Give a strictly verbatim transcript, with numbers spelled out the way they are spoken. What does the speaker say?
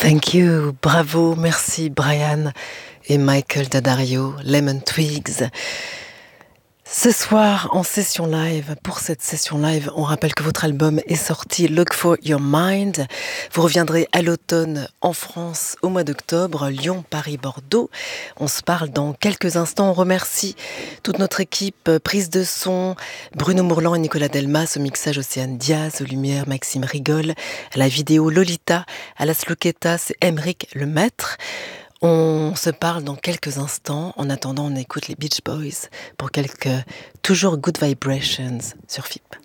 Thank you, bravo, merci Brian et Michael Daddario, Lemon Twigs. Ce soir, en session live, pour cette session live, on rappelle que votre album est sorti, Look for Your Mind. Vous reviendrez à l'automne en France au mois d'octobre, Lyon, Paris, Bordeaux. On se parle dans quelques instants. On remercie toute notre équipe, prise de son, Bruno Mourlan et Nicolas Delmas, au mixage Océane Diaz, aux lumières Maxime Rigol, à la vidéo Lolita, à la sloquetta, c'est Emeric Le Maître. On se parle dans quelques instants. En attendant, on écoute les Beach Boys pour quelques toujours Good Vibrations sur F I P.